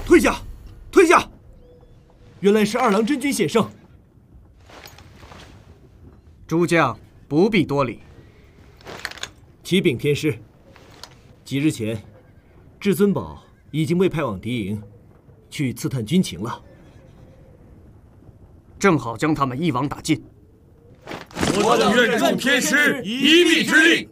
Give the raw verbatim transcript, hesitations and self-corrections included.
退下，退下！原来是二郎真君险胜。 诸将不必多礼。 启禀天师，几日前，至尊宝已经被派往敌营，去刺探军情了。 正好将他们一网打尽。 我等愿助天师一臂之力，